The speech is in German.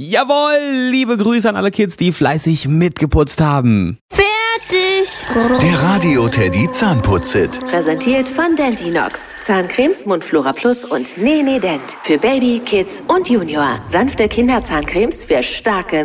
Jawohl, liebe Grüße an alle Kids, die fleißig mitgeputzt haben. Fertig. Der Radio Teddy Zahnputz-Hit. Präsentiert von Dentinox. Zahncremes, Mundflora Plus und Nene Dent. Für Baby, Kids und Junior. Sanfte Kinderzahncremes für starke